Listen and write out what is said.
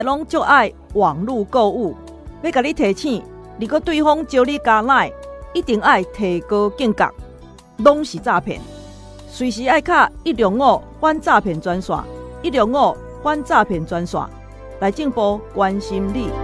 拢就爱网络购物，要甲你提醒，如果对方招你加赖，一定爱提高警觉，拢是诈骗，随时爱卡105反诈骗专线，105反诈骗专线，内政部关心你。